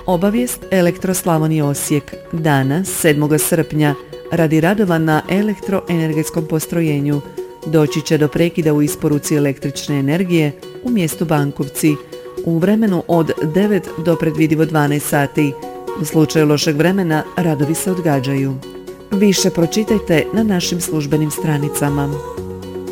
Obavijest Elektroslavonije Osijek dana 7. srpnja radi radova na elektroenergetskom postrojenju doći će do prekida u isporuci električne energije u mjestu Bankovci u vremenu od 9 do predvidivo 12 sati. U slučaju lošeg vremena radovi se odgađaju. Više pročitajte na našim službenim stranicama.